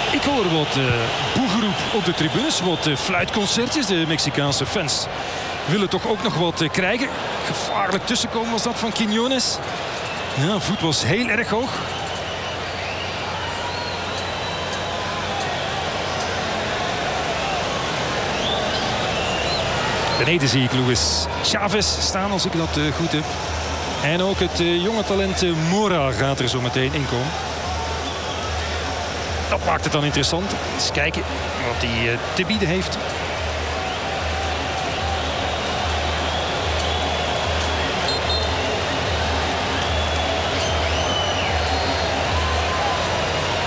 Ik hoor wat boegeroep op de tribunes, wat fluitconcertjes. De Mexicaanse fans willen toch ook nog wat krijgen. Gevaarlijk tussenkomen was dat van Quiñones. Ja, voet was heel erg hoog. Beneden zie ik Luis Chavez staan, als ik dat goed heb. En ook het jonge talent Mora gaat er zo meteen in komen. Dat maakt het dan interessant. Eens kijken wat hij te bieden heeft.